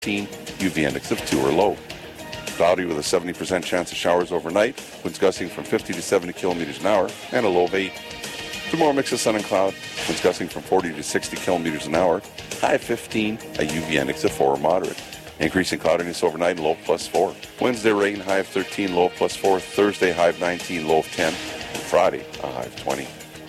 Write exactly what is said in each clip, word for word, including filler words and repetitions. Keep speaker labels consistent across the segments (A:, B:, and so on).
A: U V index of two or low. Cloudy with a seventy percent chance of showers overnight, winds gusting from fifty to seventy kilometers an hour, and a low of eight. Tomorrow, mix of sun and cloud, winds gusting from forty to sixty kilometers an hour, high of fifteen, a U V index of four or moderate. Increasing cloudiness overnight, low plus four. Wednesday, rain, high of thirteen, low plus four. Thursday, high of nineteen, low of ten. And Friday, a high of twenty.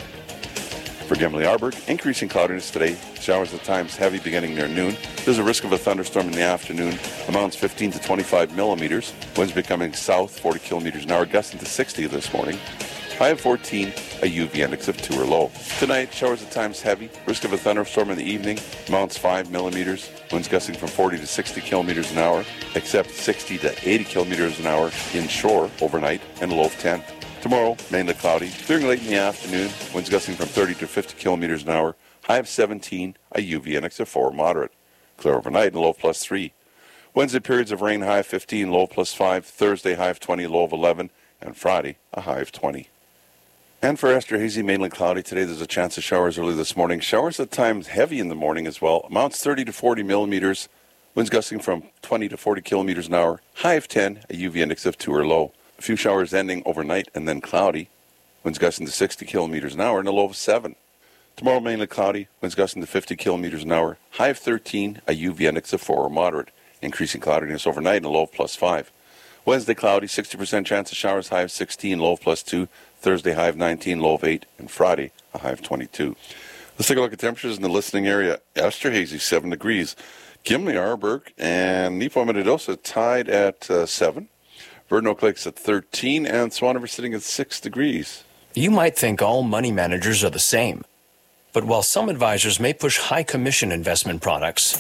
A: For Gimli-Arberg, increasing cloudiness today. Showers at times heavy beginning near noon. There's a risk of a thunderstorm in the afternoon. Amounts fifteen to twenty-five millimeters. Winds becoming south, forty kilometers an hour, gusting to sixty this morning. High of fourteen, a U V index of two or low. Tonight, showers at times heavy. Risk of a thunderstorm in the evening. Amounts five millimeters. Winds gusting from forty to sixty kilometers an hour, except sixty to eighty kilometers an hour inshore overnight, and a low of ten. Tomorrow, mainly cloudy. Clearing late in the afternoon. Winds gusting from thirty to fifty kilometers an hour. High of seventeen, a U V index of four moderate. Clear overnight and low plus three. Wednesday, periods of rain, high of fifteen, low plus five. Thursday, high of twenty, low of eleven. And Friday, a high of twenty. And for Esterhazy, mainly cloudy today. There's a chance of showers early this morning. Showers at times heavy in the morning as well. Amounts thirty to forty millimeters. Winds gusting from twenty to forty kilometers an hour. High of ten, a U V index of two or low. A few showers ending overnight and then cloudy. Winds gusting to sixty kilometers an hour and a low of seven. Tomorrow, mainly cloudy. Winds gusting to fifty kilometers an hour. High of thirteen, a U V index of four or moderate. Increasing cloudiness overnight and a low of plus five. Wednesday, cloudy, sixty percent chance of showers, high of sixteen, low of plus two. Thursday, high of nineteen, low of eight. And Friday, a high of twenty-two. Let's take a look at temperatures in the listening area. Esterhazy, seven degrees. Gimli-Arberg and Nepo-Metadosa tied at uh, seven. Verdun Oak Lake's at thirteen. And Swan River sitting at six degrees.
B: You might think all money managers are the same. But while some advisors may push high commission investment products,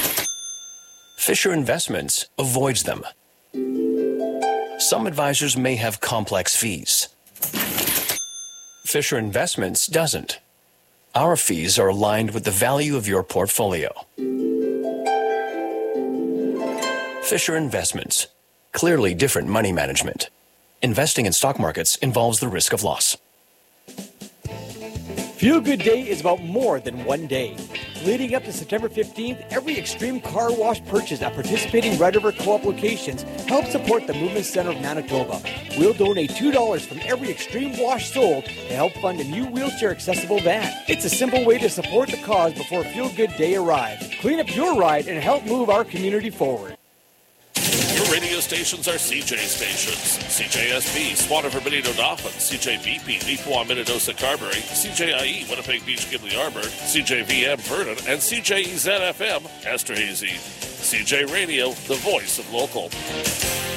B: Fisher Investments avoids them. Some advisors may have complex fees. Fisher Investments doesn't. Our fees are aligned with the value of your portfolio. Fisher Investments. Clearly different money management. Investing in stock markets involves the risk of loss.
C: Feel Good Day is about more than one day. Leading up to September fifteenth, every Extreme Car Wash purchase at participating Red River Co-op locations helps support the Movement Center of Manitoba. We'll donate two dollars from every Extreme Wash sold to help fund a new wheelchair-accessible van. It's a simple way to support the cause before Feel Good Day arrives. Clean up your ride and help move our community forward.
D: Your radio stations are C J stations. C J S B, Swan River, Benito, Dauphin. C J B P, Neepawa, Minnedosa, Carberry. C J I E, Winnipeg Beach, Gimli-Arberg. C J V M, Vernon. And C J E Z F M, Esterhazy. C J Radio, the voice of local.